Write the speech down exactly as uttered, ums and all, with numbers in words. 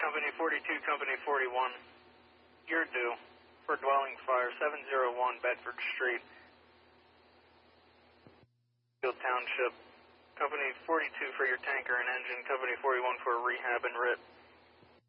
Company forty-two, Company forty-one. You're due for dwelling fire, seven oh one Bedford Street, Field Township. Company forty-two for your tanker and engine. Company forty-one for rehab and R I P.